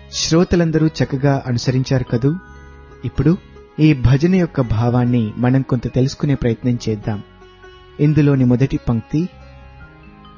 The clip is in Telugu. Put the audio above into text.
శ్రోతలందరూ చక్కగా అనుసరించారు కదూ. ఇప్పుడు ఈ భజన యొక్క భావాన్ని మనం కొంత తెలుసుకునే ప్రయత్నం చేద్దాం. ఇందులోని మొదటి పంక్తి